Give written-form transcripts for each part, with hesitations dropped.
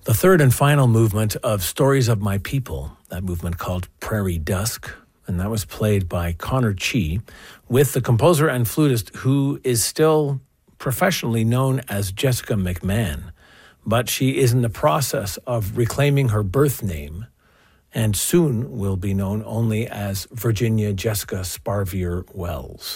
The third and final movement of Stories of My People, that movement called Prairie Dusk, and that was played by Connor Chee with the composer and flutist who is still professionally known as Jessica McMahon, but she is in the process of reclaiming her birth name and soon will be known only as Virginia Jessica Sparvier Wells.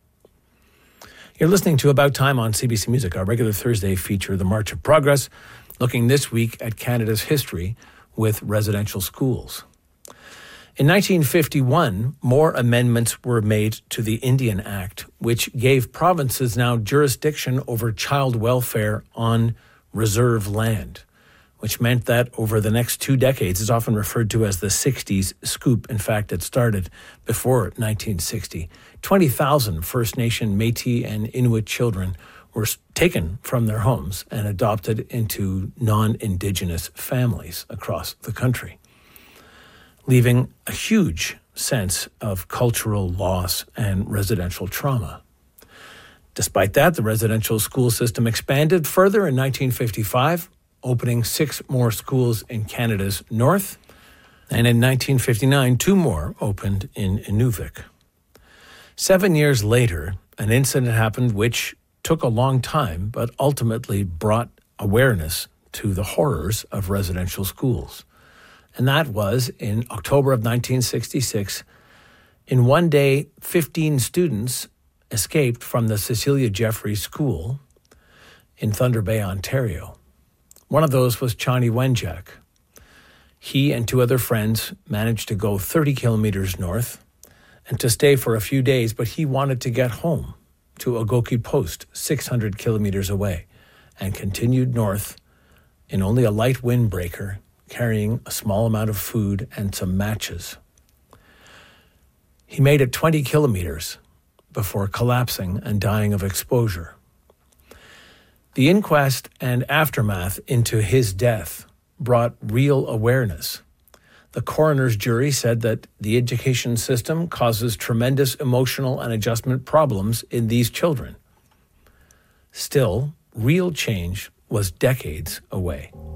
You're listening to About Time on CBC Music, our regular Thursday feature, The March of Progress, looking this week at Canada's history with residential schools. In 1951, more amendments were made to the Indian Act, which gave provinces now jurisdiction over child welfare on reserve land, which meant that over the next 2 decades, it's often referred to as the 60s scoop. In fact, it started before 1960. 20,000 First Nation, Métis, and Inuit children were taken from their homes and adopted into non-Indigenous families across the country, leaving a huge sense of cultural loss and residential trauma. Despite that, the residential school system expanded further in 1955, opening 6 more schools in Canada's north, and in 1959, 2 more opened in Inuvik. 7 years later, an incident happened which took a long time, but ultimately brought awareness to the horrors of residential schools. And that was in October of 1966. In one day, 15 students escaped from the Cecilia Jeffreys School in Thunder Bay, Ontario. One of those was Chani Wenjack. He and 2 other friends managed to go 30 kilometers north and to stay for a few days, but he wanted to get home to Ogoki Post, 600 kilometers away, and continued north in only a light windbreaker, carrying a small amount of food and some matches. He made it 20 kilometers before collapsing and dying of exposure. The inquest and aftermath into his death brought real awareness. The coroner's jury said that the education system causes tremendous emotional and adjustment problems in these children. Still, real change was decades away.